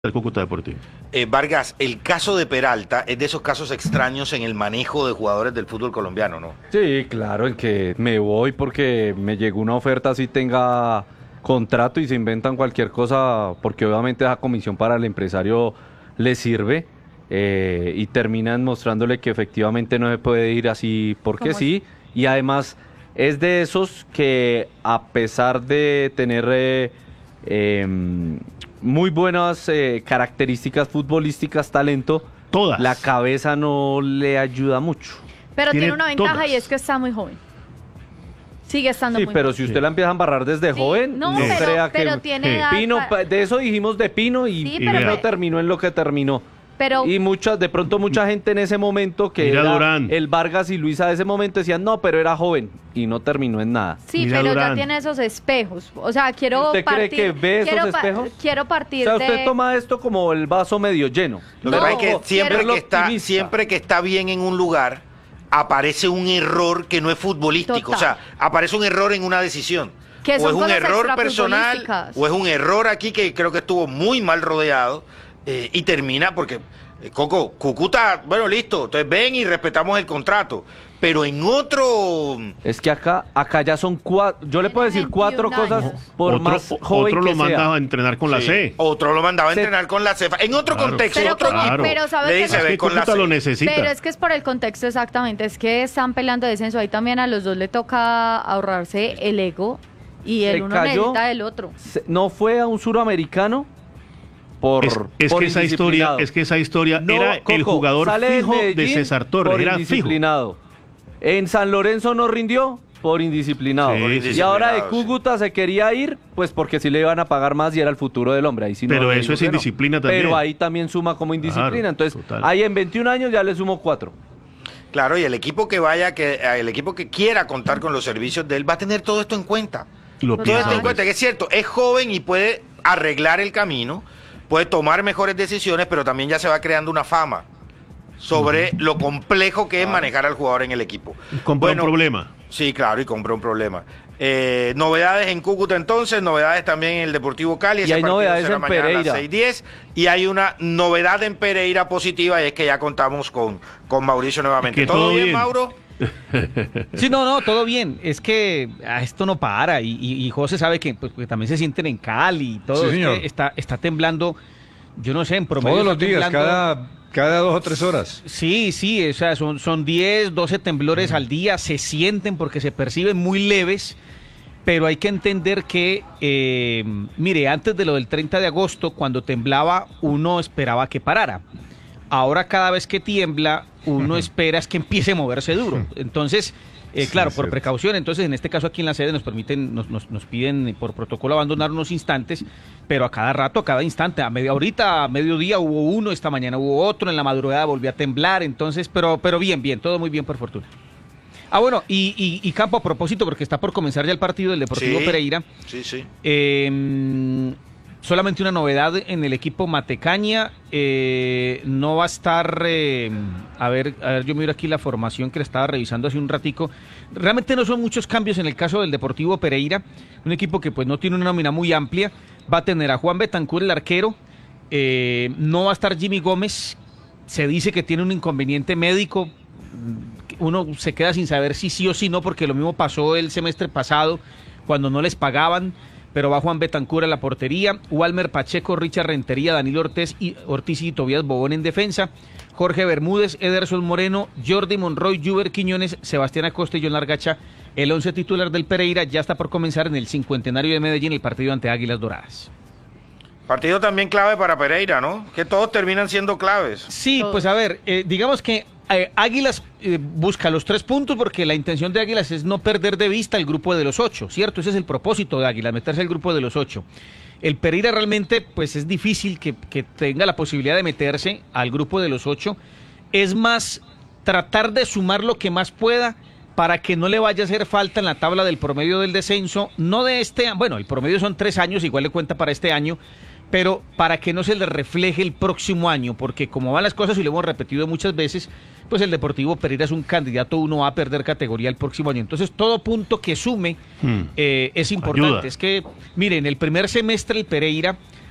del Cúcuta Deportivo. Vargas, el caso de Peralta es de esos casos extraños en el manejo de jugadores del fútbol colombiano, ¿no? Sí, claro, en que me voy porque me llegó una oferta así tenga contrato y se inventan cualquier cosa porque obviamente esa comisión para el empresario le sirve y terminan mostrándole que efectivamente no se puede ir así porque sí, y además es de esos que a pesar de tener muy buenas características futbolísticas, talento, todas, la cabeza no le ayuda mucho. Pero tiene una ventaja todas. y es que está muy joven. Sigue estando Sí, muy pero joven. si usted la empieza a embarrar desde joven, no, no crea pero que tiene edad Pino, para- de eso dijimos de Pino y Sí, Pino pero- terminó en lo que terminó. Pero Y de pronto mucha gente en ese momento que Mira era Durán. el Vargas y Luisa de ese momento decían no, pero era joven y no terminó en nada. sí, Mira pero Durán. ya tiene esos espejos. O sea, quiero ¿Usted cree partir. que ve esos quiero espejos? Quiero O partir sea, usted de. toma esto como el vaso medio lleno. Lo que No, pasa es que quiero- siempre que está bien en un lugar, aparece un error que no es futbolístico. Total. O sea, aparece un error en una decisión. Que O son es un cosas error personal, extrafutbolísticas. o es un error aquí que creo que estuvo muy mal rodeado y termina porque, Coco, Cúcuta, bueno, listo, entonces ven y respetamos el contrato. Pero en otro... Es que acá ya son cuatro, yo le puedo decir 4 21 cosas años. por otro, más joven otro que lo mandaba sea. a entrenar con la Sí, C. Otro lo mandaba a Se- entrenar con la cefa. En otro Claro. contexto, Pero, otro como- Claro. pero ¿sabes le qué? dice, Es ve que con la Cúcuta lo C. necesita. Pero es que es por el contexto exactamente, es que están peleando descenso, ahí también a los dos le toca ahorrarse el ego y el Se uno cayó. necesita del otro. No fue a un suramericano por Es por que esa historia, indisciplinado. es que esa historia No, era el Coco, jugador sale del fijo de Medellín César Torres, por era fijo. indisciplinado. En San Lorenzo no rindió por indisciplinado. Sí, Por Y ahora de indisciplinado, sí. Cúcuta se quería ir, pues porque sí le iban a pagar más y era el futuro del hombre. Ahí sí no Pero le eso digo es que no. indisciplina también. Pero ahí también suma como indisciplina. Claro, Entonces, total. ahí en 21 años ya le sumo 4. Claro, y el equipo el equipo que quiera contar con los servicios de él va a tener todo esto en cuenta. Lo Todo Todo piensa. esto en cuenta, que es cierto, es joven y puede arreglar el camino, puede tomar mejores decisiones, pero también ya se va creando una fama sobre lo complejo que es manejar al jugador en el equipo. Compró Bueno, un problema. Sí, claro, y compró un problema. Novedades en Cúcuta entonces, novedades también en el Deportivo Cali. Y ese hay partido novedades será en mañana a las Pereira. 6:10, y hay una novedad en Pereira positiva y es que ya contamos con Mauricio nuevamente. Que ¿Todo todo bien, bien. Mauro? Sí, no, todo bien. Es que esto no para y José sabe que, pues, que también se sienten en Cali y todo. Sí, Es señor. que está temblando, yo no sé, en promedio. Todos los está días, temblando. cada 2 o 3 horas. Sí, o sea, son 10, 12 temblores al día, se sienten porque se perciben muy leves, pero hay que entender que, mire, antes de lo del 30 de agosto, cuando temblaba, uno esperaba que parara. Ahora cada vez que tiembla, uno espera es que empiece a moverse duro. Entonces, claro, es por cierto. precaución, entonces en este caso aquí en la sede nos piden por protocolo abandonar unos instantes, pero a cada rato, a cada instante, ahorita a mediodía hubo uno, esta mañana hubo otro, en la madrugada volvió a temblar, entonces, pero bien, todo muy bien por fortuna. Ah, bueno, y Campo, a propósito, porque está por comenzar ya el partido del Deportivo Sí. Pereira, Sí. solamente una novedad en el equipo Matecaña, no va a estar, a ver, yo miro aquí la formación que le estaba revisando hace un ratico, realmente no son muchos cambios en el caso del Deportivo Pereira, un equipo que pues no tiene una nómina muy amplia, va a tener a Juan Betancur el arquero, no va a estar Jimmy Gómez, se dice que tiene un inconveniente médico, uno se queda sin saber si sí o si no, porque lo mismo pasó el semestre pasado, cuando no les pagaban, pero va Juan Betancur a la portería, Walmer Pacheco, Richard Rentería, Danilo Ortiz y Tobías Bobón en defensa, Jorge Bermúdez, Ederson Moreno, Jordi Monroy, Juber Quiñones, Sebastián Acosta y John Largacha, el 11 titular del Pereira, ya está por comenzar en el cincuentenario de Medellín el partido ante Águilas Doradas. Partido también clave para Pereira, ¿no? Que todos terminan siendo claves. Sí, pues a ver, digamos que Águilas busca los 3 puntos porque la intención de Águilas es no perder de vista el grupo de los 8, ¿cierto? Ese es el propósito de Águilas, meterse al grupo de los 8. El Pereira realmente, pues es difícil que tenga la posibilidad de meterse al grupo de los 8. Es más, tratar de sumar lo que más pueda para que no le vaya a hacer falta en la tabla del promedio del descenso, no de bueno, el promedio son 3 años, igual le cuenta para este año, pero para que no se le refleje el próximo año, porque como van las cosas y lo hemos repetido muchas veces, pues el Deportivo Pereira es un candidato, uno va a perder categoría el próximo año. Entonces todo punto que sume es importante. Ayuda. Es que, miren, el primer semestre el Pereira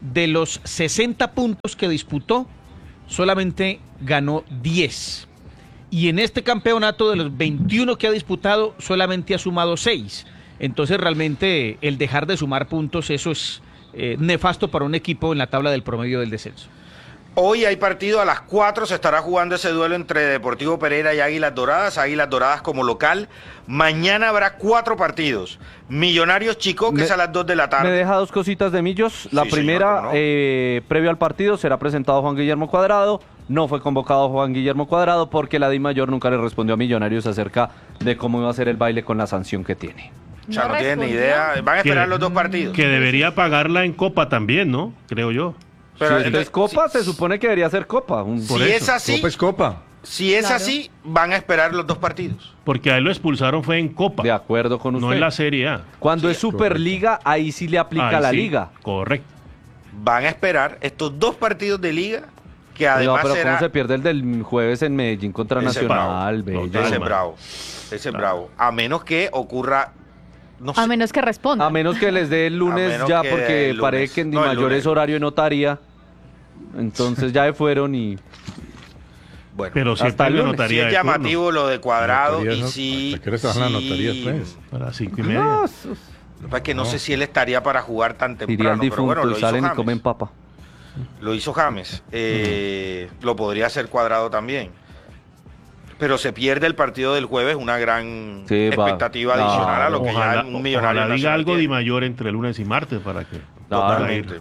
de los 60 puntos que disputó, solamente ganó 10. Y en este campeonato, de los 21 que ha disputado, solamente ha sumado 6. Entonces, realmente, el dejar de sumar puntos, eso es nefasto para un equipo en la tabla del promedio del descenso. Hoy hay partido a las 4, se estará jugando ese duelo entre Deportivo Pereira y Águilas Doradas como local. Mañana habrá 4 partidos. Millonarios Chico, que es a las 2 de la tarde. Me deja 2 cositas de Millos. La Sí, primera, señor, ¿cómo no? previo al partido, será presentado Juan Guillermo Cuadrado. No fue convocado Juan Guillermo Cuadrado porque la DIMAYOR nunca le respondió a Millonarios acerca de cómo iba a ser el baile con la sanción que tiene. O sea, no tienen ni respondió. idea. Van a esperar los 2 partidos. Que debería pagarla en Copa también, ¿no? Creo yo. Pero, Si es Copa, se supone que debería ser Copa. Si Por es eso. así, Copa es Copa. si es Claro. así, van a esperar los 2 partidos. Porque a él lo expulsaron fue en Copa. De acuerdo con usted. No en la Serie A. Cuando es Superliga, ahí sí le aplica Ahí la sí, liga. Correcto. Van a esperar estos 2 partidos de liga, que Pero, además pero será... ¿cómo se pierde el del jueves en Medellín contra Ese Nacional? bravo. Bello. Ese es Claro. bravo. Ese es bravo. A menos que ocurra... No sé. A menos que responda. A menos que les dé el lunes menos ya, que porque el lunes. parece que en No, el DIMAYOR lunes. es horario de notaría. Entonces ya se fueron y... Bueno, Pero Hasta siempre el le lunes. sí notaría es de turno. llamativo lo de Cuadrado Notaría, y ¿no? sí... ¿Hasta qué hora trabajan las notarías, pues? A las 5:30. No, Lo que pasa es que no sé si él estaría para jugar tan diría temprano, el pero difunto bueno, lo y hizo salen y James. comen papa. Lo hizo James. Lo podría hacer Cuadrado también. Pero se pierde el partido del jueves, una gran Sí, va. expectativa No, adicional a lo que Ojalá, ya un millonario ojalá diga nacional algo tiene. de mayor entre lunes y martes para que Totalmente.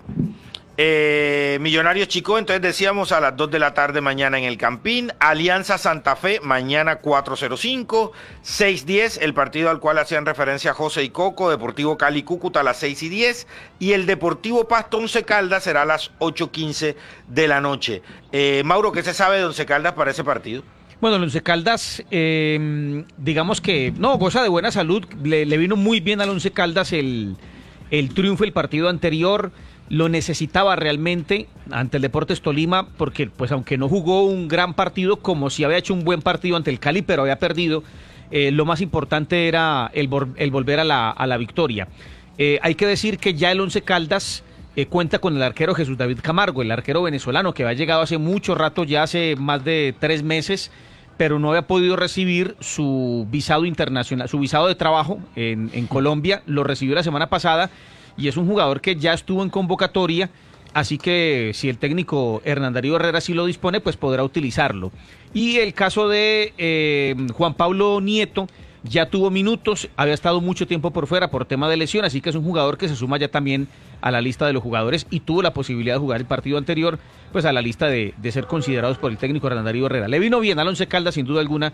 Millonarios Chico, entonces decíamos a las 2 de la tarde mañana en el Campín. Alianza Santa Fe, mañana 4:05. 6:10, el partido al cual hacían referencia José y Coco. Deportivo Cali Cúcuta a las 6:10. Y el Deportivo Pasto Once Caldas será a las 8:15 de la noche. Mauro, ¿qué se sabe de Once Caldas para ese partido? Bueno, el Once Caldas, digamos que, no, goza de buena salud. Le vino muy bien al Once Caldas el triunfo del partido anterior. Lo necesitaba realmente ante el Deportes Tolima, porque pues aunque no jugó un gran partido, como si había hecho un buen partido ante el Cali, pero había perdido, lo más importante era el volver a la victoria. Hay que decir que ya el Once Caldas cuenta con el arquero Jesús David Camargo, el arquero venezolano que había llegado hace mucho rato, ya hace más de 3 meses, pero no había podido recibir su visado internacional, su visado de trabajo en Colombia. Lo recibió la semana pasada y es un jugador que ya estuvo en convocatoria, así que si el técnico Hernán Darío Herrera sí lo dispone, pues podrá utilizarlo. Y el caso de Juan Pablo Nieto, ya tuvo minutos, había estado mucho tiempo por fuera por tema de lesión, así que es un jugador que se suma ya también a la lista de los jugadores y tuvo la posibilidad de jugar el partido anterior, pues a la lista de ser considerados por el técnico Hernán Darío Herrera. Le vino bien al Once Caldas, sin duda alguna,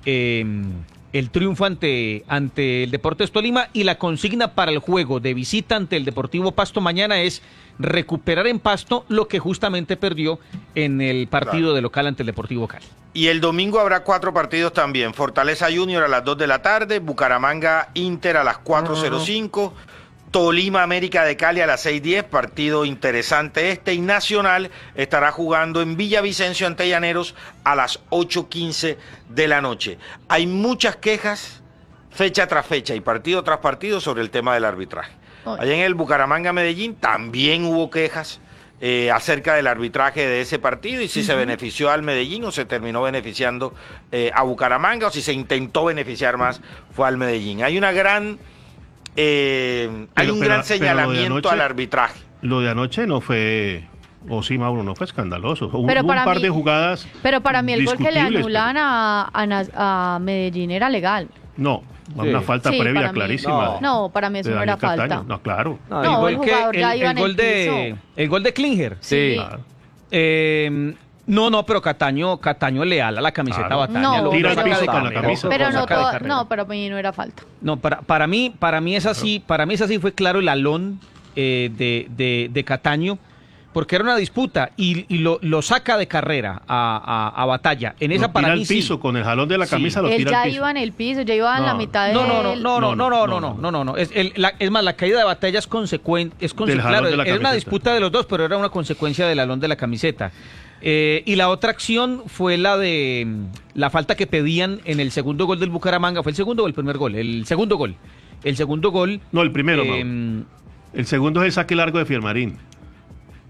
el triunfo ante el Deportes Tolima, y la consigna para el juego de visita ante el Deportivo Pasto mañana es recuperar en Pasto lo que justamente perdió en el partido de local ante el Deportivo Cali. Y el domingo habrá 4 partidos también. Fortaleza Junior a las 2 de la tarde, Bucaramanga Inter a las 4:05, Tolima América de Cali a las 6:10, partido interesante este, y Nacional estará jugando en Villavicencio ante Llaneros a las 8:15 de la noche. Hay muchas quejas, fecha tras fecha y partido tras partido, sobre el tema del arbitraje. Allá en el Bucaramanga Medellín también hubo quejas acerca del arbitraje de ese partido y si se benefició al Medellín o se terminó beneficiando a Bucaramanga, o si se intentó beneficiar más fue al Medellín. Hay una gran hay un gran señalamiento al arbitraje. Lo de anoche no fue, o sí, Mauro, no fue escandaloso. Hubo Pero un para par mí- de jugadas. Pero para mí el gol que le discutibles, anulan a Medellín era legal. No, Sí. una falta Sí, previa para mí. clarísima. No, para mí eso de no era Daniel Cataño. falta. No, claro. No, el jugador ya iba en el gol de piso. el gol de Klinger. Sí. Claro. No, pero Cataño leal a la camiseta Claro. Batalla. No, Tira el pero- piso con la camisa. Pero lo no, saca de todo- carrera. no, pero para mí no era falta. No, para mí es así, fue claro el alón de Cataño, porque era una disputa y lo saca de carrera a Batalla. En esa Lo para tira mí al sí. piso con el jalón de la Sí. camisa, lo Él tira ya al piso. iba en el piso, ya iba en la No, mitad del... No. Es más, la caída de Batalla es consecuente. Del jalón Claro, de la era una camiseta. disputa de los dos, pero era una consecuencia del alón de la camiseta. Y la otra acción fue la de la falta que pedían en el segundo gol del Bucaramanga. ¿Fue el segundo o el primer gol? El segundo gol. El segundo gol. No, el primero, eh, Mauro. El segundo es el saque largo de Fiermarín.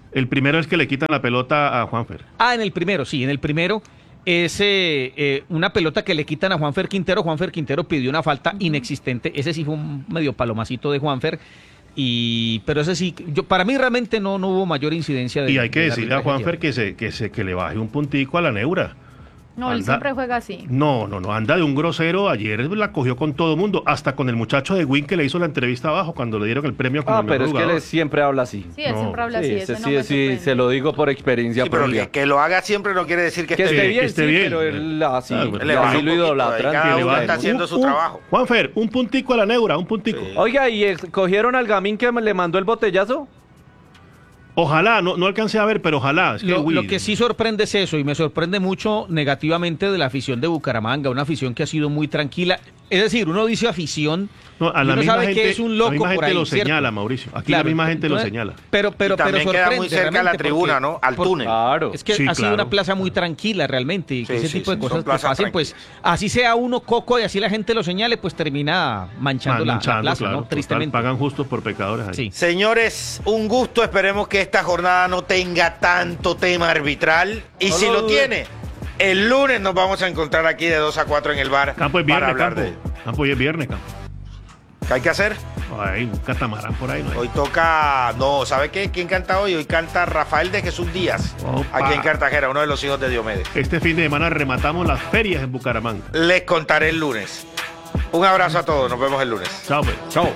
El primero es que le quitan la pelota a Juanfer. En el primero, sí, en el primero es una pelota que le quitan a Juanfer Quintero. Juanfer Quintero pidió una falta inexistente. Ese sí fue un medio palomacito de Juanfer. Pero ese sí, para mí realmente no hubo mayor incidencia. Y hay que decirle a Juanfer que le baje un puntico a la neura. No, él siempre juega así. No, anda de un grosero. Ayer la cogió con todo mundo, hasta con el muchacho de Win que le hizo la entrevista abajo cuando le dieron el premio como pero es jugador. que él siempre habla así. Sí, él siempre habla así. Sí, se lo digo por experiencia Sí, pero propia. que lo haga siempre no quiere decir que esté bien. que esté bien. Pero él así, Le baja así un lo poquito, idolatran. cada que le uno baja. está haciendo su trabajo. Juanfer, un puntico a la neura, un puntico. Oiga, ¿y cogieron al Gamín que le mandó el botellazo? Ojalá, no alcancé a ver, pero ojalá. Es que, Lo que sí sorprende es eso, y me sorprende mucho negativamente de la afición de Bucaramanga, una afición que ha sido muy tranquila. Es decir, uno dice afición, no, a y la uno misma sabe gente, que es un loco la misma por gente ahí, lo ¿cierto? señala, Mauricio. Aquí Claro, la misma gente entonces, lo señala. Pero Y también queda sorprende muy cerca a la realmente tribuna, porque- ¿no? Al túnel. Claro. Es que Sí, ha sido claro. una plaza muy tranquila realmente, y que Sí, ese sí, tipo de sí, cosas son que plazas pasen, pues así sea uno coco y así la gente lo señale, pues termina manchando la plaza, claro, ¿no? total, Tristemente. pagan justos por pecadores ahí. Sí. Señores, un gusto. Esperemos que esta jornada no tenga tanto tema arbitral. Y si lo tiene, el lunes nos vamos a encontrar aquí de 2 a 4 en el bar Campo es para viernes, hablar Campo. de... Campo hoy es viernes, Campo. ¿Qué hay que hacer? Hay un catamarán por ahí, ¿no? Hoy toca... No, ¿sabe qué? ¿Quién canta hoy? Hoy canta Rafael de Jesús Díaz, Opa. aquí en Cartagena, uno de los hijos de Diomedes. Este fin de semana rematamos las ferias en Bucaramanga. Les contaré el lunes. Un abrazo a todos, nos vemos el lunes. Chao, pues. Chao.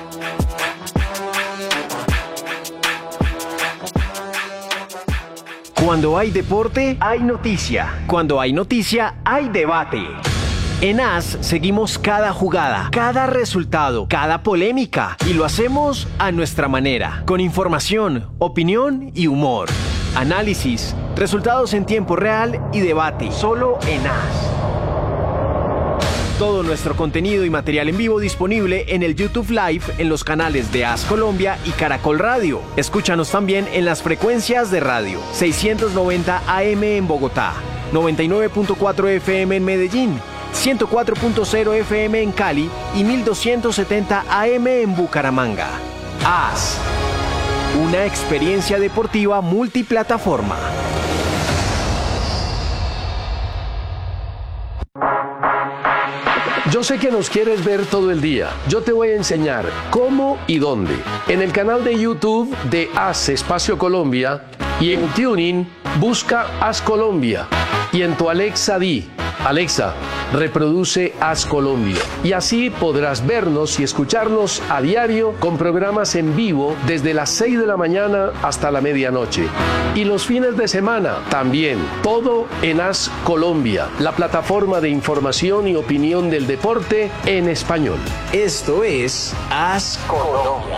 Cuando hay deporte, hay noticia. Cuando hay noticia, hay debate. En AS seguimos cada jugada, cada resultado, cada polémica y lo hacemos a nuestra manera, con información, opinión y humor. Análisis, resultados en tiempo real y debate, solo en AS. Todo nuestro contenido y material en vivo disponible en el YouTube Live en los canales de AS Colombia y Caracol Radio. Escúchanos también en las frecuencias de radio 690 AM en Bogotá, 99.4 FM en Medellín, 104.0 FM en Cali y 1270 AM en Bucaramanga. AS, una experiencia deportiva multiplataforma. Yo sé que nos quieres ver todo el día. Yo te voy a enseñar cómo y dónde. En el canal de YouTube de AS Espacio Colombia y en TuneIn busca AS Colombia. Y en tu Alexa di, Alexa, reproduce AS Colombia. Y así podrás vernos y escucharnos a diario con programas en vivo desde las 6 de la mañana hasta la medianoche. Y los fines de semana también. Todo en AS Colombia, la plataforma de información y opinión del deporte en español. Esto es AS Colombia.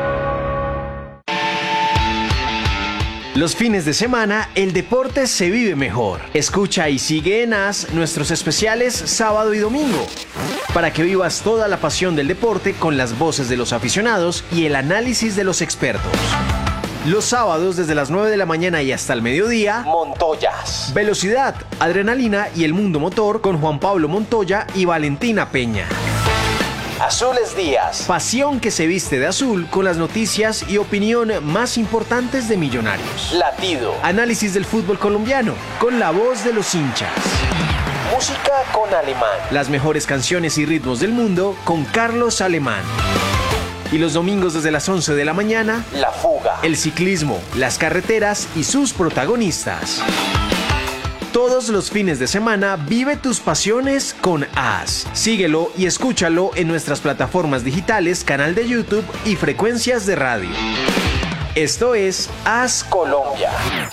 Los fines de semana, el deporte se vive mejor. Escucha y sigue en AS nuestros especiales sábado y domingo, para que vivas toda la pasión del deporte con las voces de los aficionados y el análisis de los expertos. Los sábados desde las 9 de la mañana y hasta el mediodía, Montoyas. Velocidad, adrenalina y el mundo motor con Juan Pablo Montoya y Valentina Peña. Azules Días. Pasión que se viste de azul con las noticias y opinión más importantes de Millonarios. Latido. Análisis del fútbol colombiano con la voz de los hinchas. Música con Alemán. Las mejores canciones y ritmos del mundo con Carlos Alemán. Y los domingos desde las 11 de la mañana, La Fuga. El ciclismo, las carreteras y sus protagonistas. Todos los fines de semana vive tus pasiones con AS. Síguelo y escúchalo en nuestras plataformas digitales, canal de YouTube y frecuencias de radio. Esto es AS Colombia.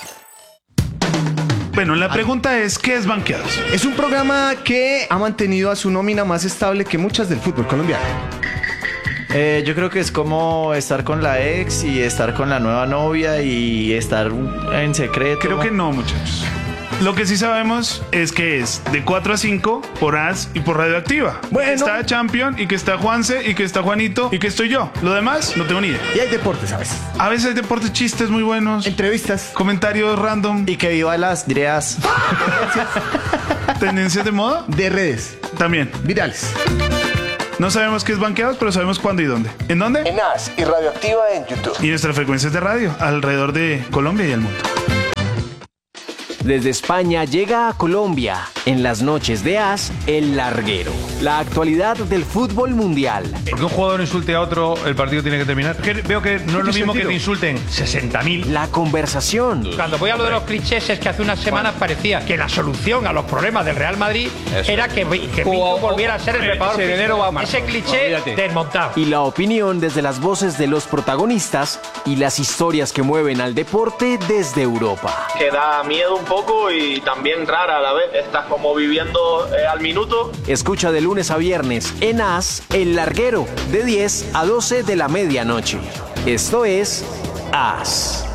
Bueno, la pregunta es, ¿qué es Banqueados? Es un programa que ha mantenido a su nómina más estable que muchas del fútbol colombiano. Yo creo que es como estar con la ex y estar con la nueva novia y estar en secreto. Creo que no, muchachos. Lo que sí sabemos es que es de 4 a 5 por AS y por Radioactiva. Bueno. Que está Champion y que está Juanse y que está Juanito y que estoy yo. Lo demás, no tengo ni idea. Y hay deportes a veces. A veces hay deportes, chistes muy buenos, Entrevistas. comentarios random, Y que viva las ideas. tendencias de moda De redes. también. Virales. No sabemos qué es Banqueados, pero sabemos cuándo y dónde. ¿En dónde? En AS y Radioactiva en YouTube. Y nuestras frecuencias de radio alrededor de Colombia y el mundo. Desde España llega a Colombia, en las noches de AS, El Larguero. La actualidad del fútbol mundial. Porque un jugador insulte a otro, el partido tiene que terminar. Veo que no es lo mismo que te insulten 60.000. La conversación. Cuando voy a lo de los clichés, es que hace unas semanas parecía que la solución a los problemas del Real Madrid era que Pinto volviera a ser el preparador físico. Ese cliché desmontado. Y la opinión desde las voces de los protagonistas y las historias que mueven al deporte desde Europa. Que da miedo un poco y también rara a la vez. Estás como viviendo al minuto. Escucha de lunes a viernes en AS, El Larguero, de 10 a 12 de la medianoche. Esto es AS.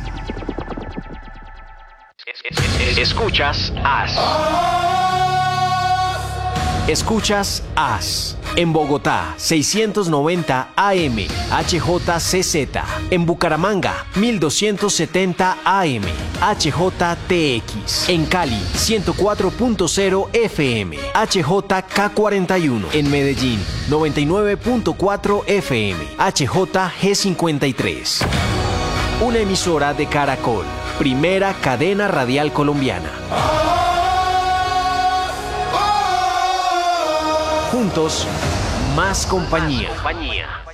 Escuchas AS. Escuchas AS. En Bogotá, 690 AM, HJCZ. En Bucaramanga, 1270 AM, HJTX. En Cali, 104.0 FM, HJK41. En Medellín, 99.4 FM, HJG53. Una emisora de Caracol, primera cadena radial colombiana. Juntos, más compañía.